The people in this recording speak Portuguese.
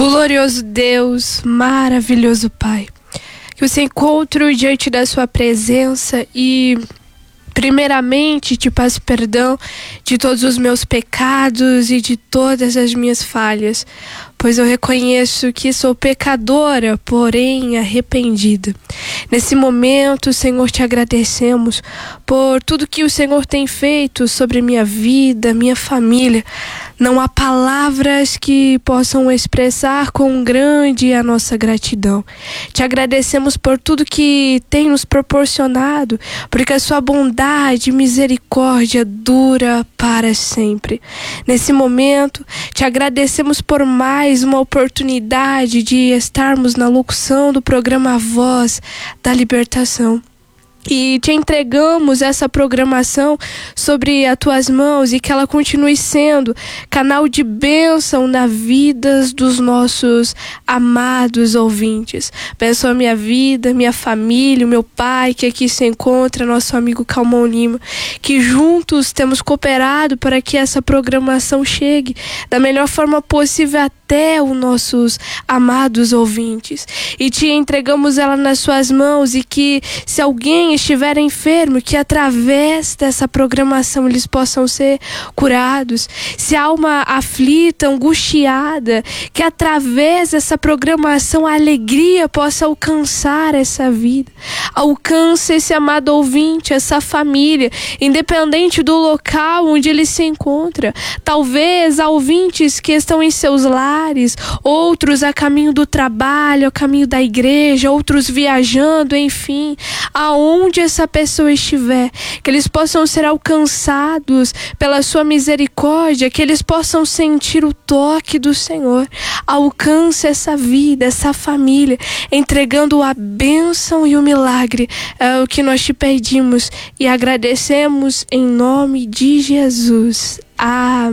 Glorioso Deus, maravilhoso Pai, que eu se encontro diante da sua presença e primeiramente te peço perdão de todos os meus pecados e de todas as minhas falhas, pois eu reconheço que sou pecadora, porém arrependida. Nesse momento, Senhor, te agradecemos por tudo que o Senhor tem feito sobre minha vida, minha família. Não há palavras que possam expressar quão grande é a nossa gratidão. Te agradecemos por tudo que tem nos proporcionado, porque a sua bondade e misericórdia dura para sempre. Nesse momento, te agradecemos por mais uma oportunidade de estarmos na locução do programa Voz da Libertação. E te entregamos essa programação sobre as tuas mãos e que ela continue sendo canal de bênção na vida dos nossos amados ouvintes. Abençoa minha vida, minha família, o meu pai que aqui se encontra, nosso amigo Calmon Lima, que juntos temos cooperado para que essa programação chegue da melhor forma possível até os nossos amados ouvintes. E te entregamos ela nas suas mãos e que se alguém estiver enfermo, que através dessa programação eles possam ser curados. Se há uma aflita, angustiada, que através dessa programação a alegria possa alcançar essa vida. Alcance esse amado ouvinte, essa família, independente do local onde ele se encontra. Talvez há ouvintes que estão em seus lares, outros a caminho do trabalho, a caminho da igreja, outros viajando, enfim, aonde essa pessoa estiver, que eles possam ser alcançados pela sua misericórdia, que eles possam sentir o toque do Senhor. Alcance essa vida, essa família, entregando a bênção e o milagre. É o que nós te pedimos e agradecemos em nome de Jesus. Amém.